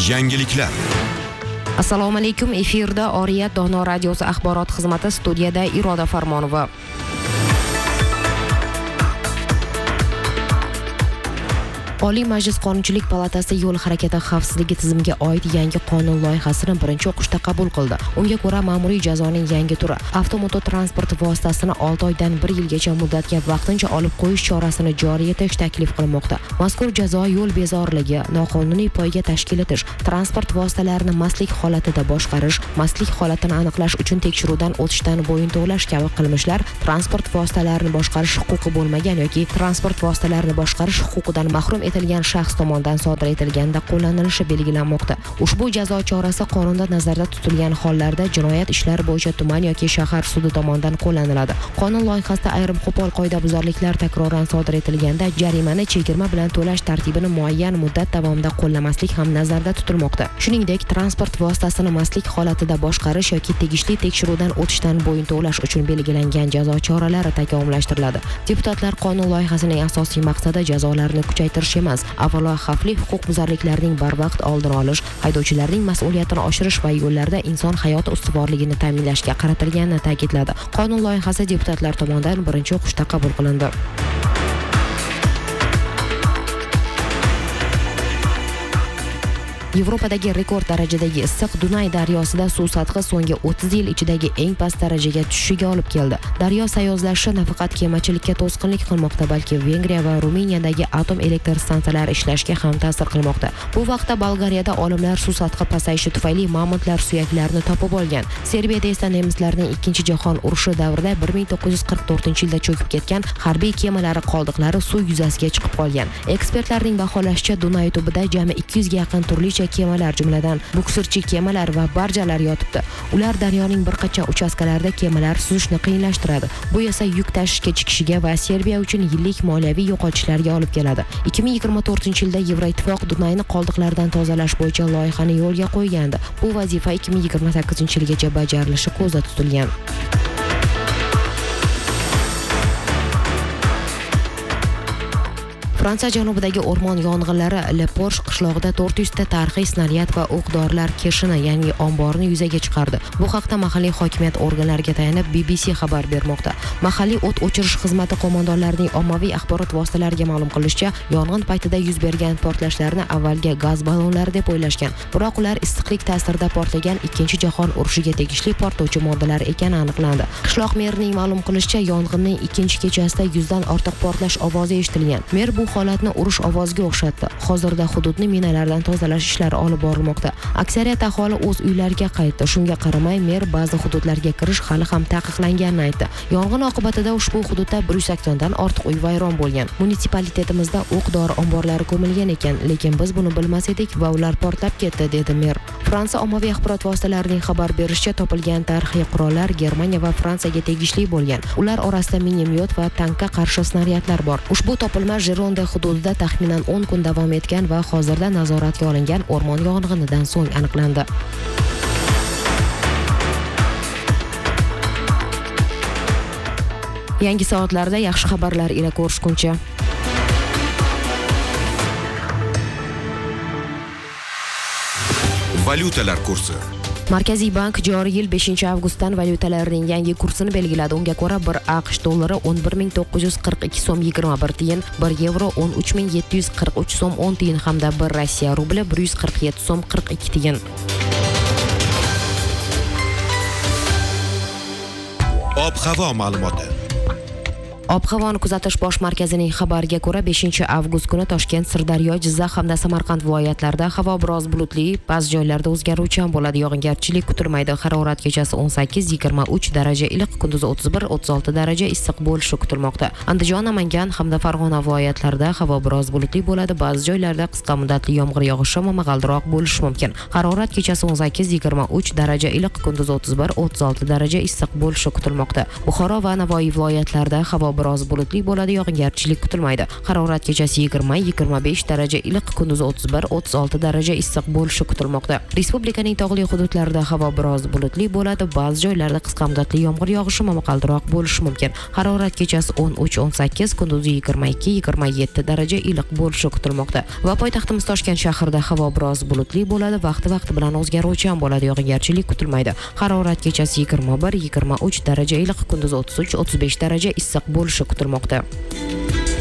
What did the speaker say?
Yangiliklar. Assalomu alaykum. Efirda Oriyat Dono radiosi axborot xizmati, studiyada Iroda Farmonova. Oliy Majlis Qonunchilik palatasi yo'l harakati xavfsizligi tizimiga oid yangi qonun loyihasini birinchi o'qishda qabul qildi. Unga ko'ra ma'muriy jazoning yangi turi avtomototransport vositasini 6 oydan 1 yilgacha muddatga vaqtincha olib qo'yish chorasini joriy etish taklif qilinmoqda. Mazkur jazo yo'l bezorligi, noqonuniy poyga tashkil etish, transport vositalarini mastlik holatida boshqarish, mastlik holatini aniqlash uchun tekshiruvdan o'tishdan bo'yin tovlash kabi qilmishlar, transport vositalarini boshqarish huquqi bo'lmagan yoki transport vositalarini boshqarish huquqidan mahrum etilgan shaxs tomonidan sodir etilganda qo'llanilishi belgilanmoqda. Ushbu jazo chorasi qonunda nazarda tutilgan hollarda jinoyat ishlari bo'yicha tuman yoki shahar sudi tomonidan qo'llaniladi. Qonun loyihasida ayrim qo'pol qoidabuzarliklar takroran sodir etilganda jarimani chegirma bilan to'lash tartibini muayyan muddat davomida qo'llamaslik ham nazarda tutilmoqda. Shuningdek, transport vositasini mastlik holatida boshqarish yoki tegishli tekshiruvdan o'tishdan bo'yin tovlash uchun belgilangan jazo choralari takomillashtiriladi. Deputatlar qonun loyihasining asosiy maqsadi jazolarni kuchaytirish emas, avvalo xavfli huquqbuzarliklarning barvaqt oldini olish, haydovchilarning mas'uliyatini oshirish va yo'llarda inson hayoti ustuvorligini ta'minlashga qaratilganini ta'kidladi. Qonun loyihasi deputatlar tomonidan birinchi o'qishda qabul qilindi. Yevropadagi rekord darajadagi issiq Dunay daryosida suv sathi so'nggi 30 yil ichidagi eng past darajaga tushishiga olib keldi. Daryo sayozlashi nafaqat kemachilikka to'sqinlik qilmoqda, balki Vengriya va Ruminiyadagi atom elektr stansiyalari ishlashga ham ta'sir qilmoqda. Bu vaqtda Bolgariyada olimlar suv sathi pasayishi tufayli mamutlar suyaklarini topib olgan. Serbiyada esa nemislarning 2-jahon urushi davrida 1944-yilda cho'kib ketgan harbiy kemalari qoldiqlari suv yuzasiga chiqib qolgan. Ekspertlarning baholashicha, Dunay tubida jami 200 ga yaqin turli kemalar, jumladan buksirchi kemalar va barjalar yotibdi. Ular daryoning bir qancha uchastkalarida kemalar suzishni qiyinlashtiradi. Bu esa yuk tashishga chiqishiga va Serbiya uchun yillik moliyaviy yo'qotishlarga olib keladi. 2024-yilda Yevroittifoq Dunayni qoldiqlardan tozalash bo'yicha loyihani yo'lga qo'ygandi. Bu vazifa 2028-yilgacha bajarilishi ko'zda tutilgan. Fransiya janubidagi o'rmon yong'inlari Le Porch qishlog'ida 400 ta tarixiy snaryad va o'q-dorilar keshini, ya'ni omborni yuzaga chiqardi. Bu haqda mahalliy hokimiyat organlariga tayanib BBC xabar bermoqda. Mahalliy o't o'chirish xizmati qo'mondonlarining ommaviy axborot vositalariga ma'lum qilishicha, yong'in paytida yuz bergan portlashlarni avvalga gaz ballonlari deb o'ylashgan. Biroq ular issiqlik ta'sirida portlagan 2-jahon urushiga tegishli portlovchi moddalar ekani aniqlandi. Qishloq merining ma'lum qilishicha, yong'inning ikkinchi kechasida 100 dan ortiq portlash ovozi eshitilgan. Mer bu holatni urush ovoziga o'xshatdi. Hozirda hududni minalardan tozalash ishlari olib borilmoqda. Aksariyat aholi o'z uylariga qaytdi. Shunga qaramay, mer ba'zi hududlarga kirish hali ham taqiqlanganini aytdi. Yong'in oqibatida ushbu hududda 180 dan ortiq uy vayron bo'lgan. Munitsipalitetimizda o'q-dori omborlari ko'milgan ekan, lekin biz buni bilmas edik va ular portlab ketdi, dedi mer. Fransiya ommaviy axborot vositalarining xabar berishicha, topilgan tarixiy qurollar Germaniya va Fransiyaga tegishli bo'lgan. Ular orasida minomyot va tankka qarshi snaryadlar bor. Ushbu topilma Gironde hududida taxminan 10 kun davom etgan va hozirda nazoratga olingan o'rmon yong'inidan so'ng aniqlandi. Yangi soatlarda yaxshi xabarlar ila ko'rishguncha. Valyutalar kursi. Markaziy bank joriy yil 5-avgustdan valyutalarning yangi kursini belgiladi. Unga ko'ra 1 AQSh dollari 11.942 so'm 21 tiyin, 1 yevro 13.743 so'm 10 tiyin hamda 1 Rossiya rubli 147 so'm 42 tiyin. Ob-havo ma'lumoti. Ob-havoni kuzatish bosh markazining xabariga ko'ra 5-avgust kuni Toshkent, Sirdaryo, Jizzax hamda Samarqand viloyatlarida havo biroz bulutli, ba'zi joylarda o'zgaruvchan bo'ladi. Yog'ingarchilik kutilmaydi. Harorat kechasi 18-23 daraja iliq, kunduzi 31-36 daraja issiq bo'lishi kutilmoqda. Andijon, Namangan hamda Farg'ona viloyatlarida havo biroz bulutli bo'ladi. Ba'zi joylarda qisqa muddatli yomg'ir yog'ishi momaqaldiroq bo'lishi mumkin. Harorat kechasi 18-23 daraja iliq, kunduzi 31-36 daraja issiq bo'lishi kutilmoqda. Buxoro va Navoiy viloyatlarida havo biroz bulutli bo'ladi, yog'ingarchilik kutilmaydi. Harorat kechasi 20-25 daraja iliq, kunduzi 31-36 daraja issiq bo'lishi kutilmoqda. Respublikaning tog'li hududlarida havo biroz bulutli bo'ladi, ba'zi joylarda qisqa muddatli yomg'ir yog'ishi momaqaldiroq bo'lishi mumkin. Harorat kechasi 13-18, kunduzi 22-27 daraja iliq bo'lishi kutilmoqda. Va poytaxtimiz Toshkent shahrida havo biroz bulutli bo'ladi, vaqti bilan o'zgaruvchan bo'ladi, yog'ingarchilik kutilmaydi. Harorat kechasi 21-23 daraja iliq, kunduzi 33-35 daraja issiq bo'lishi kutilmoqda.